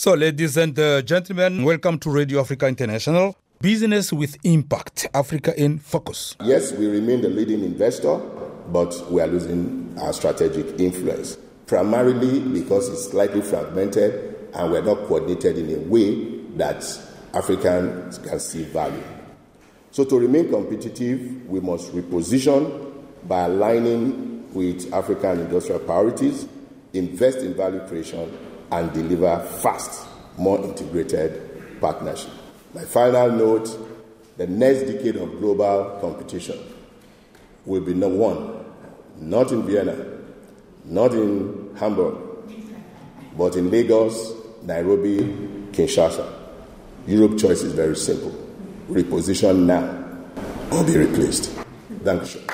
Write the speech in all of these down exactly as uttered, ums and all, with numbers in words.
So, ladies and uh, gentlemen, welcome to Radio Africa International. Business with Impact, Africa in Focus. Yes, we remain the leading investor, but we are losing our strategic influence, primarily because it's slightly fragmented and we're not coordinated in a way that Africans can see value. So to remain competitive, we must reposition by aligning with African industrial priorities, invest in value creation, and deliver fast, more integrated partnership. My final note, the next decade of global competition will be no one, not in Vienna, not in Hamburg, but in Lagos, Nairobi, Kinshasa. Europe's choice is very simple. Reposition now or be replaced. Thank you.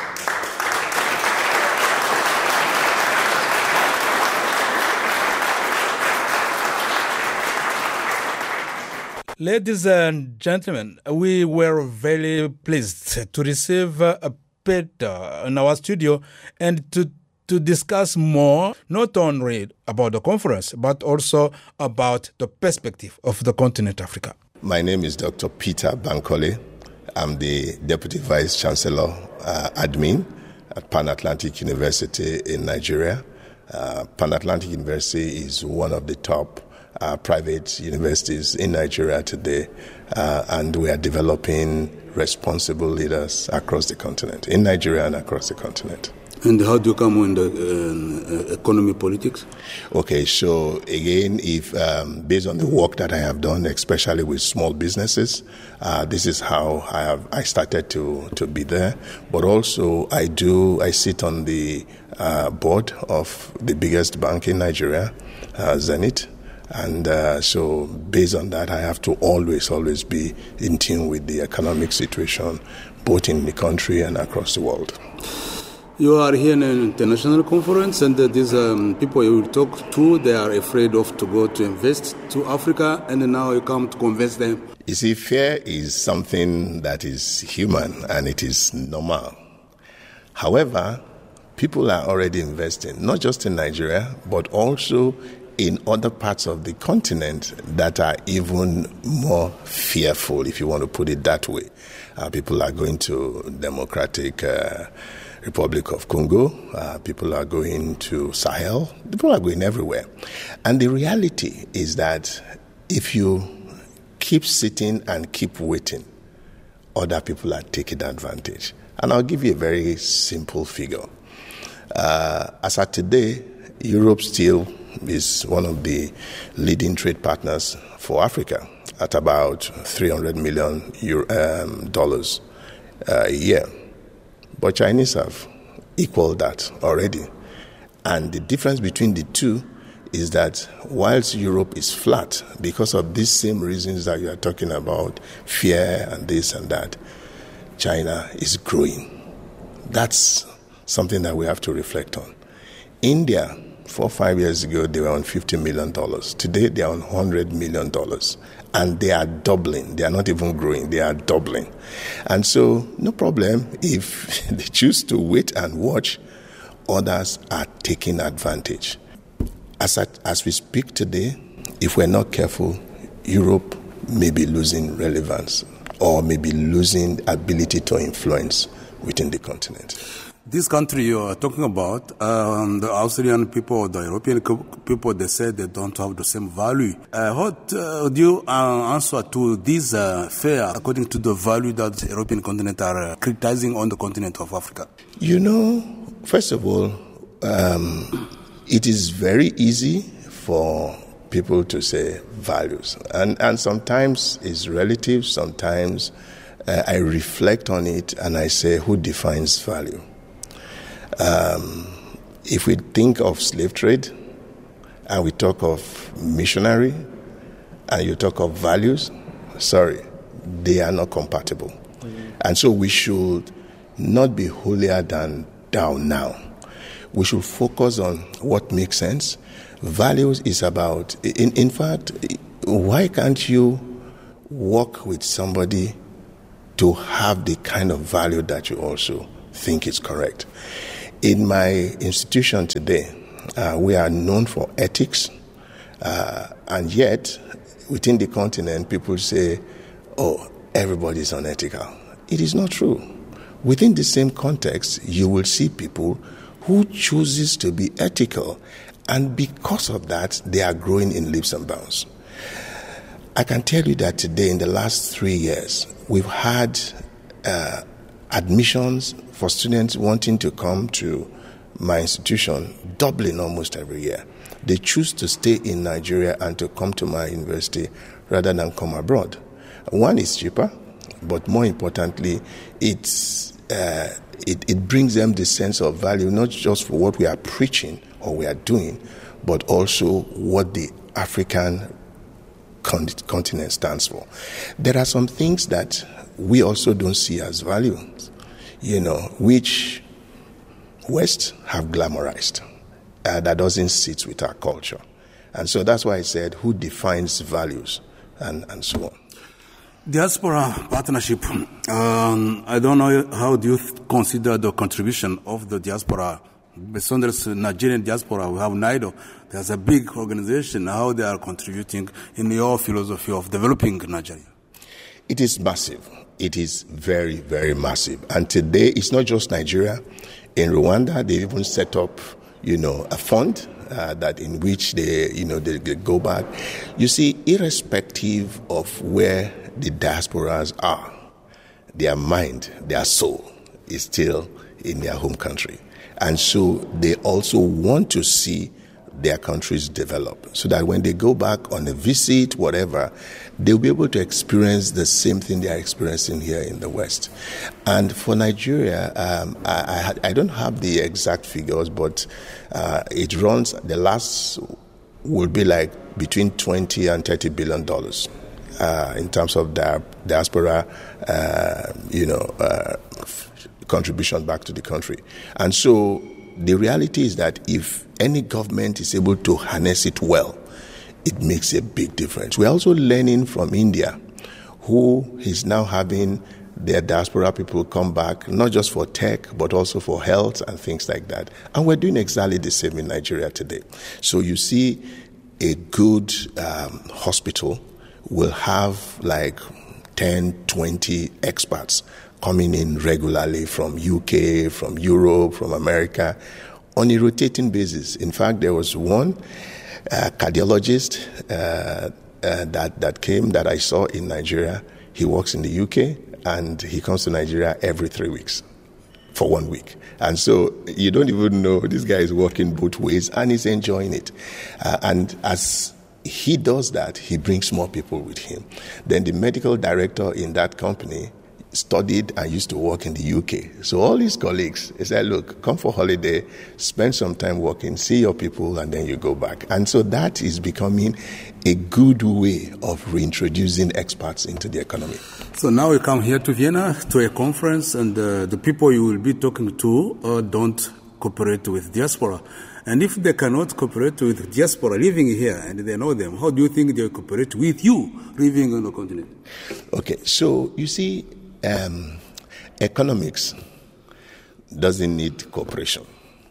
Ladies and gentlemen, we were very pleased to receive uh, Peter in our studio and to, to discuss more, not only about the conference, but also about the perspective of the continent Africa. My name is Doctor Peter Bankole. I'm the Deputy Vice Chancellor, uh, Admin at Pan-Atlantic University in Nigeria. Uh, Pan-Atlantic University is one of the top Uh, private universities in Nigeria today, uh, and we are developing responsible leaders across the continent, in Nigeria and across the continent. And how do you come in the uh, economy politics? Okay, so again, if um, based on the work that I have done, especially with small businesses, uh, this is how I have I started to to be there. But also, I do I sit on the uh, board of the biggest bank in Nigeria, uh, Zenith. And uh, so based on that, I have to always, always be in tune with the economic situation, both in the country and across the world. You are here in an international conference, and uh, these um, people you will talk to, they are afraid of to go to invest to Africa, and now you come to convince them. You see, fear is something that is human, and it is normal. However, people are already investing, not just in Nigeria, but also in other parts of the continent that are even more fearful, if you want to put it that way. Uh, people are going to Democratic uh, Republic of Congo. Uh, people are going to Sahel. People are going everywhere. And the reality is that if you keep sitting and keep waiting, other people are taking advantage. And I'll give you a very simple figure. Uh, as of today, Europe still is one of the leading trade partners for Africa at about three hundred million Euro, um, dollars uh, a year. But Chinese have equaled that already. And the difference between the two is that whilst Europe is flat because of these same reasons that you are talking about, fear and this and that, China is growing. That's something that we have to reflect on. India, Four or five years ago, they were on fifty million dollars. Today, they are on one hundred million dollars. And they are doubling. They are not even growing. They are doubling. And so, no problem if they choose to wait and watch, others are taking advantage. As, at, as we speak today, if we're not careful, Europe may be losing relevance or may be losing ability to influence within the continent. This country you are talking about, um, the Australian people, the European people, they say they don't have the same value. Uh, what uh, do you uh, answer to this uh, fear according to the value that the European continent are uh, criticizing on the continent of Africa? You know, first of all, um, it is very easy for people to say values. And, and sometimes it's relative, sometimes uh, I reflect on it and I say, who defines value? Um, if we think of slave trade and we talk of missionary and you talk of values, sorry, they are not compatible. Mm-hmm. And so we should not be holier than thou now. We should focus on what makes sense. Values is about, in, in fact, why can't you work with somebody to have the kind of value that you also think is correct? In my institution today, uh, we are known for ethics Uh, and yet, within the continent, people say, oh, everybody is unethical. It is not true. Within the same context, you will see people who chooses to be ethical, and because of that, they are growing in leaps and bounds. I can tell you that today, in the last three years, we've had uh, admissions for students wanting to come to my institution doubling almost every year. They choose to stay in Nigeria and to come to my university rather than come abroad. One is cheaper, but more importantly, it's, uh, it, it brings them the sense of value, not just for what we are preaching or we are doing, but also what the African con- continent stands for. There are some things that we also don't see as value, you know, which West have glamorized. Uh, that doesn't sit with our culture. And so that's why I said, who defines values and, and so on. Diaspora partnership, um, I don't know how do you consider the contribution of the diaspora. Besides the Nigerian diaspora, we have NIDO. There's a big organization, how they are contributing in your philosophy of developing Nigeria. It is massive. It is very, very massive. And today, it's not just Nigeria. In Rwanda, they even set up, you know, a fund uh, that in which they, you know, they, they go back. You see, irrespective of where the diasporas are, their mind, their soul is still in their home country. And so they also want to see their countries develop so that when they go back on a visit, whatever, they'll be able to experience the same thing they are experiencing here in the West. And for Nigeria, um, I, I, I don't have the exact figures, but uh, it runs, the last will be like between twenty and thirty billion dollars uh, in terms of the diaspora, uh, you know, uh, contribution back to the country. And so the reality is that if any government is able to harness it well, it makes a big difference. We're also learning from India, who is now having their diaspora people come back, not just for tech, but also for health and things like that. And we're doing exactly the same in Nigeria today. So you see a good um, hospital will have like ten, twenty experts coming in regularly from U K, from Europe, from America, on a rotating basis. In fact, there was one uh, cardiologist uh, uh, that, that came that I saw in Nigeria. He works in the U K, and he comes to Nigeria every three weeks for one week. And so you don't even know this guy is working both ways, and he's enjoying it. Uh, and as he does that, he brings more people with him. Then the medical director in that company studied and used to work in the U K. So all his colleagues, he said, look, come for holiday, spend some time working, see your people, and then you go back. And so that is becoming a good way of reintroducing expats into the economy. So now you come here to Vienna to a conference, and uh, the people you will be talking to uh, don't cooperate with diaspora. And if they cannot cooperate with diaspora living here and they know them, how do you think they will cooperate with you living on the continent? Okay, so you see, Um, economics doesn't need cooperation.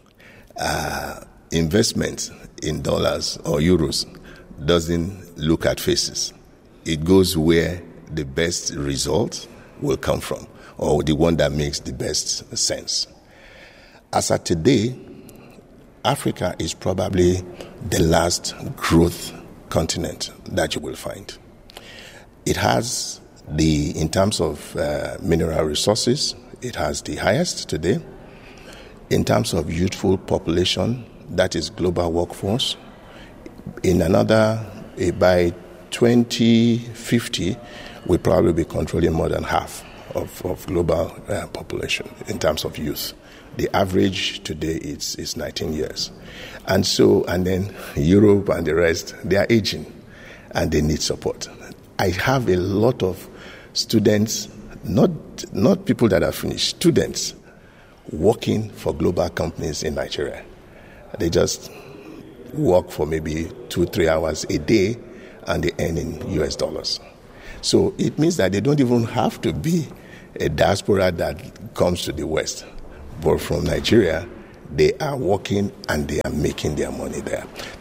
Uh, investment in dollars or euros doesn't look at faces. It goes where the best result will come from, or the one that makes the best sense. As of today, Africa is probably the last growth continent that you will find. It has The, in terms of uh, mineral resources, it has the highest today. In terms of youthful population, that is global workforce. In another, uh, by twenty fifty, we'll probably be controlling more than half of, of global uh, population in terms of youth. The average today is, is nineteen years. And so, and then Europe and the rest, they are aging and they need support. I have a lot of students, not not people that are finished, students working for global companies in Nigeria. They just work for maybe two, three hours a day, and they earn in U S dollars. So it means that they don't even have to be a diaspora that comes to the West. But from Nigeria, they are working and they are making their money there.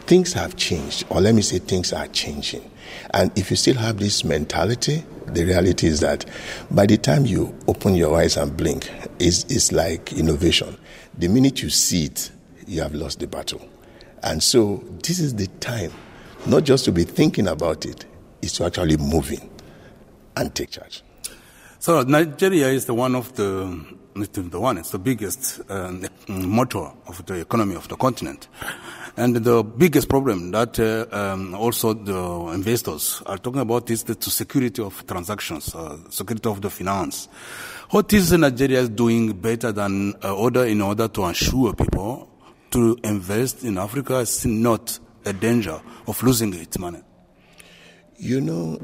things have changed, or let me say things are changing. And if you still have this mentality, the reality is that by the time you open your eyes and blink, it's, it's like innovation. The minute you see it, you have lost the battle. And so this is the time, not just to be thinking about it, it's to actually move in and take charge. So Nigeria is the one of the, the one, it's the biggest uh, motor of the economy of the continent. And the biggest problem that uh, um, also the investors are talking about is the security of transactions, uh, security of the finance. What is Nigeria doing better than uh, other in order to ensure people to invest in Africa is not a danger of losing its money? You know,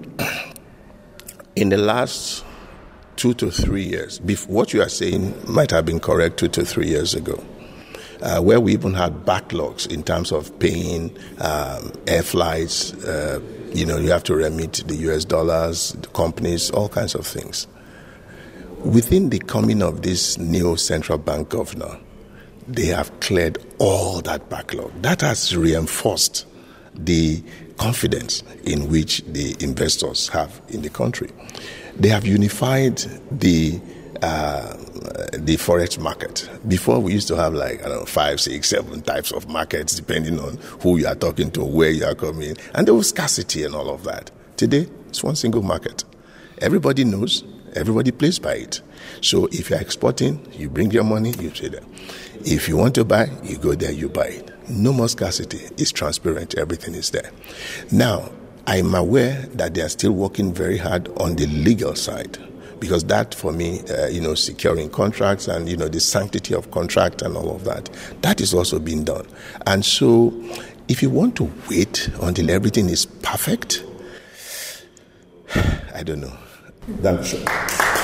in the last two to three years, what you are saying might have been correct two to three years ago. Uh, where we even had backlogs in terms of paying um, air flights, uh, you know, you have to remit the U S dollars, the companies, all kinds of things. Within the coming of this new central bank governor, they have cleared all that backlog. That has reinforced the confidence in which the investors have in the country. They have unified the Uh, the forex market. Before, we used to have like, I don't know, five, six, seven types of markets, depending on who you are talking to, where you are coming, and there was scarcity and all of that. Today, it's one single market. Everybody knows, everybody plays by it. So if you're exporting, you bring your money, you trade it. If you want to buy, you go there, you buy it. No more scarcity. It's transparent. Everything is there. Now, I'm aware that they are still working very hard on the legal side. Because that, for me, uh, you know, securing contracts and, you know, the sanctity of contract and all of that, that is also being done. And so if you want to wait until everything is perfect, I don't know. That's